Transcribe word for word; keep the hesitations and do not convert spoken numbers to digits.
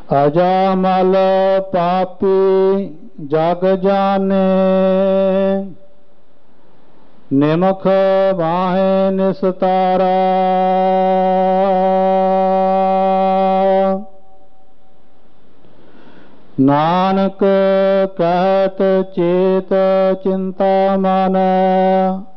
अजामल पापी जग जाने, निमख बाहे निस्तारा। नानक कहत चेत चिंता मन,